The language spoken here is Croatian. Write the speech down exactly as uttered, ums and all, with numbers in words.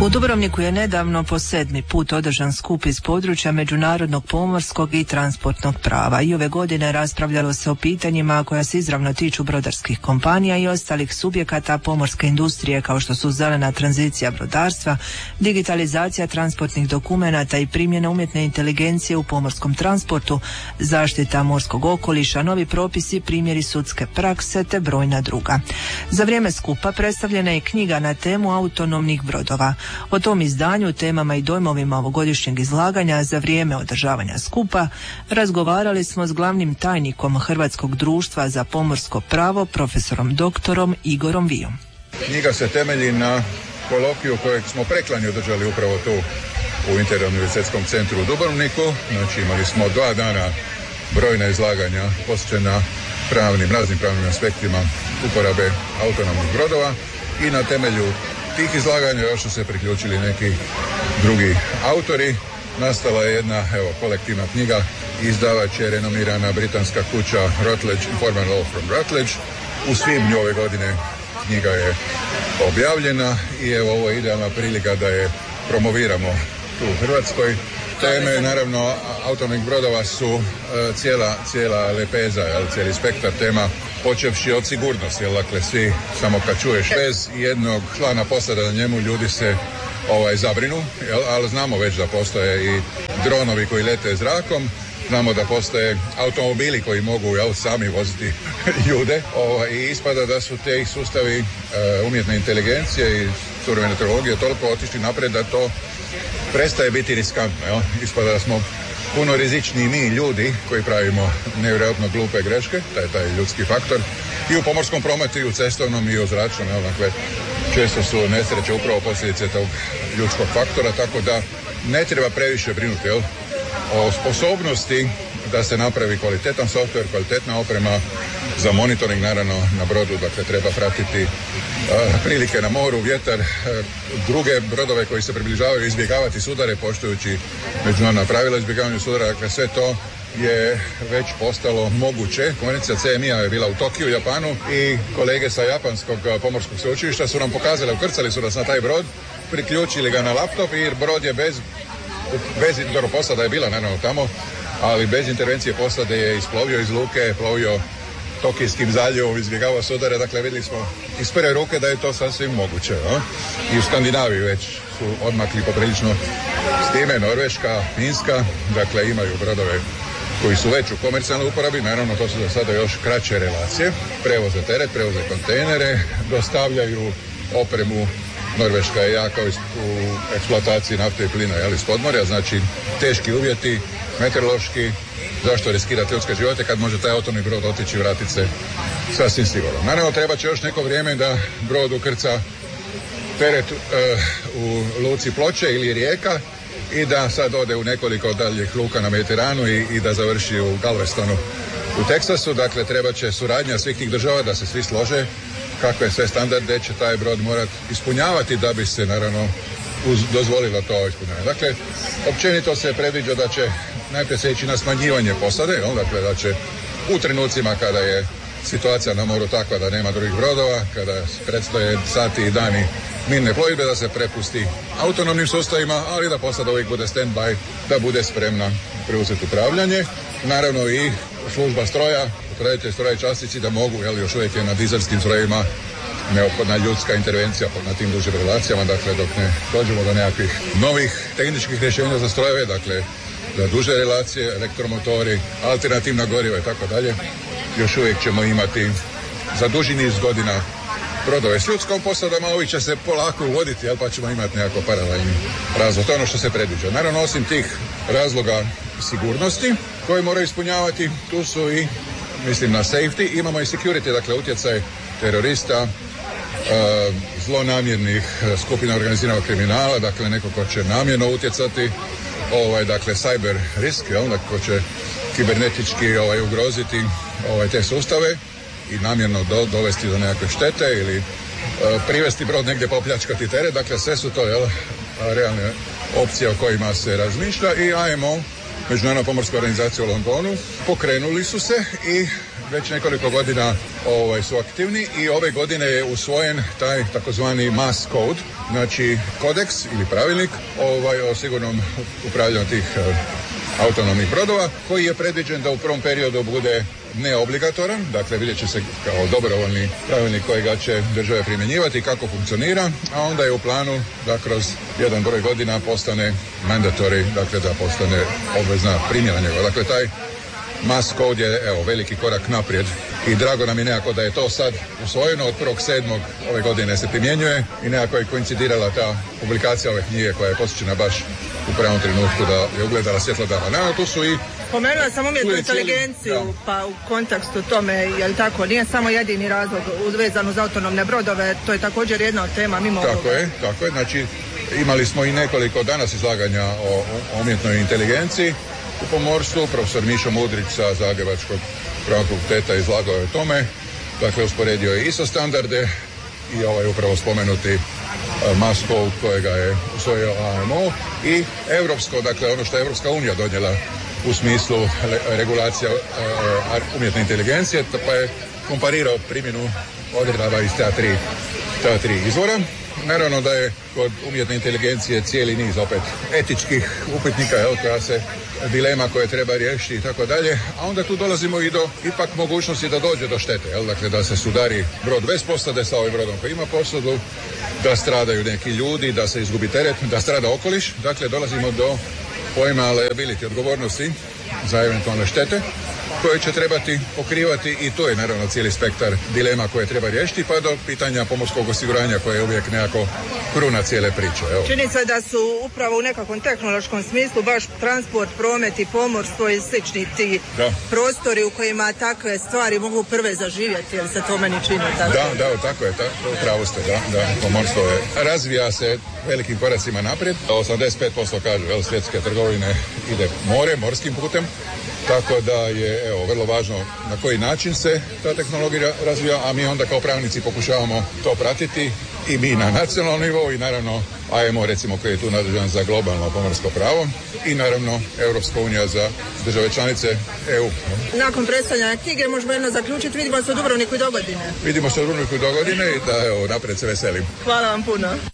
U Dubrovniku je nedavno po sedmi put održan skup iz područja međunarodnog pomorskog i transportnog prava. I ove godine raspravljalo se o pitanjima koja se izravno tiču brodarskih kompanija i ostalih subjekata pomorske industrije, kao što su zelena tranzicija brodarstva, digitalizacija transportnih dokumenata i primjena umjetne inteligencije u pomorskom transportu, zaštita morskog okoliša, novi propisi, primjeri sudske prakse te brojna druga. Za vrijeme skupa predstavljena je knjiga na temu autonomnih brodova. O tom izdanju, temama i dojmovima ovogodišnjeg izlaganja za vrijeme održavanja skupa razgovarali smo s glavnim tajnikom Hrvatskog društva za pomorsko pravo, profesorom doktorom Igorom Vijom. Knjiga se temelji na kolokviju kojeg smo preklani održali upravo tu u Interuniverzitetskom centru u Dubrovniku. Znači imali smo dva dana brojna izlaganja posvećena pravnim, raznim pravnim aspektima uporabe autonomnih brodova i na temelju tih izlaganja još su se priključili neki drugi autori. Nastala je jedna evo, kolektivna knjiga, izdavač je renomirana britanska kuća Routledge, Informal Law from Routledge. U svibnju ove godine knjiga je objavljena i evo ovo je idealna prilika da je promoviramo tu u Hrvatskoj. Teme, naravno, autonomnih brodova su uh, cijela, cijela lepeza, jel, cijeli spektar tema, počevši od sigurnosti, jel, dakle, svi, samo kad čuješ bez jednog člana posada na njemu, ljudi se ovaj, zabrinu, jel, ali znamo već da postoje i dronovi koji lete zrakom, znamo da postoje automobili koji mogu, jel, sami voziti ljude, ovaj, i ispada da su te sustavi uh, umjetne inteligencije i suvremene tehnologije toliko otišli naprijed da to prestaje biti riskantno, jel? Ispada da smo puno rizičniji mi ljudi koji pravimo nevjerojatno glupe greške, taj taj ljudski faktor, i u pomorskom prometu, i u cestovnom, i u zračnom, jel? Dakle, često su nesreće upravo posljedice tog ljudskog faktora, tako da ne treba previše brinuti, jel? O sposobnosti da se napravi kvalitetan software, kvalitetna oprema za monitoring, naravno na brodu, dakle treba pratiti uh, prilike na moru, vjetar, uh, druge brodove koji se približavaju, izbjegavati sudare poštujući međunarodna pravila izbjegavanja sudara, dakle sve to je već postalo moguće. Konferencija C M I-a je bila u Tokiju, Japanu, i kolege sa japanskog pomorskog sveučilišta su nam pokazali, ukrcali su nas na taj brod, priključili ga na laptop i brod je bez, bez dobro, posada je bila naravno tamo, ali bez intervencije posade je isplovio iz luke, plovio Tokijskim zaljevom, izbjegavao sudare, dakle vidjeli smo iz prve ruke da je to sasvim moguće. No? I u Skandinaviji već su odmakli poprilično s time, Norveška, Finska, dakle imaju brodove koji su već u komercijalnoj uporabi, naravno to su za sada još kraće relacije, prevoze teret, prevoze kontejnere, dostavljaju opremu. Norveška je jaka u eksploataciji nafte i plina, jel, iz podmorja, znači teški uvjeti, meteorološki, zašto riskirati ljudske živote kad može taj autonomni brod otići i vratiti se sasvim sigurno. Naravno, treba će još neko vrijeme da brod ukrca teret uh, u luci Ploče ili Rijeka i da sad ode u nekoliko daljih luka na Mediteranu i, i da završi u Galvestonu u Teksasu. Dakle, treba će suradnja svih tih država da se svi slože kakve sve standarde će taj brod morati ispunjavati da bi se naravno uz, dozvolilo to ispunjavanje. Dakle, općenito se predviđa da će najprije se ići na smanjivanje posade, jel? Dakle, da će u trenucima kada je situacija na moru takva da nema drugih brodova, kada predstoje sati i dani mirne plovidbe, da se prepusti autonomnim sustavima, ali da posada uvijek bude stand-by, da bude spremna preuzeti upravljanje. Naravno i služba stroja, upravitelj stroja i časnici da mogu, jel, još uvijek je na dizelskim strojevima neophodna ljudska intervencija na tim dužim relacijama, dakle dok ne dođemo do nekakvih novih tehničkih rješenja za strojeve, dakle za duže relacije, elektromotori, alternativna goriva i tako dalje, još uvijek ćemo imati za duži niz godina brodove s ljudskom posadama, ovi će se polako uvoditi, jel, pa ćemo imati nekako paralelni razlog. To je ono što se predviđa. Naravno, osim tih razloga sigurnosti koje moraju ispunjavati, tu su i, mislim, na safety, imamo i security, dakle utjecaj terorista, uh, zlonamjernih skupina organiziranog kriminala, dakle neko ko će namjerno utjecati, ovaj, dakle cyber risk, jel, dakle, ko će kibernetički ovaj, ugroziti ovaj, te sustave i namjerno do, dovesti do nekakve štete ili uh, privesti brod negdje popljačkati teret, dakle sve su to, jel, realne opcije o kojima se razmišlja. I I M O, Međunarodna pomorska organizacija u Londonu, pokrenuli su se i već nekoliko godina ovaj, su aktivni i ove godine je usvojen taj takozvani mass code, znači kodeks ili pravilnik ovaj, o sigurnom upravljanju tih uh, autonomnih brodova, koji je predviđen da u prvom periodu bude neobligatoran, dakle vidjet će se kao dobrovoljni pravilnik kojega će države primjenjivati kako funkcionira, a onda je u planu da kroz jedan broj godina postane mandatory, dakle da postane obvezna primjena njega. Dakle, taj mass code je evo, veliki korak naprijed i drago nam je nekako da je to sad usvojeno. Od prvog sedmog ove godine se primjenjuje i nekako je koincidirala ta publikacija ove knjige koja je posjećena baš u pravom trenutku da je ugledala svjetlo dana. Naravno, tu su i Pomenula sam umjetnu inteligenciju, cijeli, pa u kontekstu tome, je li tako, nije samo jedini razlog vezan uz autonomne brodove, to je također jedna od tema mimo Tako ovoga. je, tako je, znači imali smo i nekoliko danas izlaganja o, o umjetnoj inteligenciji u pomorstvu. Profesor Mišo Mudrić sa Zagrebačkog pravnog fakulteta izlagao je o tome, dakle usporedio je I S O standarde i ovaj upravo spomenuti uh, mass code kojega je usvojio A M O i europsko, dakle ono što je Europska unija donijela u smislu le, regulacija uh, umjetne inteligencije, pa je komparirao primjenu odredaba iz ta tri, ta tri izvora. Naravno da je kod umjetne inteligencije cijeli niz opet etičkih upitnika, jel, koja se dilema koje treba riješiti i tako dalje, a onda tu dolazimo i do ipak mogućnosti da dođe do štete, jel, dakle da se sudari brod bez posade sa ovim brodom koji ima posadu, da stradaju neki ljudi, da se izgubi teret, da strada okoliš, dakle dolazimo do pojma liability, odgovornosti za eventualne štete koje će trebati pokrivati i to je naravno cijeli spektar dilema koje treba riješiti, pa do pitanja pomorskog osiguranja koje je uvijek nekako kruna cijele priče. Evo. Čini se da su upravo u nekakvom tehnološkom smislu baš transport, promet i pomorstvo i slični ti da. prostori u kojima takve stvari mogu prve zaživjeti, jer se to meni čini tako. Da, da, tako je, tako, pravo ste, da, da, pomorstvo je, razvija se velikim koracima naprijed, osamdeset pet posto kažu, jel, svjetske trgovine ide more, morskim putem, tako da je evo, vrlo važno na koji način se ta tehnologija razvija, a mi onda kao pravnici pokušavamo to pratiti i mi na nacionalnom nivou i naravno A M O recimo koji je tu nadležan za globalno pomorsko pravo i naravno Europska unija za države članice E U. Nakon predstavljanja knjige možemo jedno zaključiti, vidimo se u Dubrovniku i dogodine. Vidimo se u Dubrovniku i dogodine i da evo naprijed se veselim. Hvala vam puno.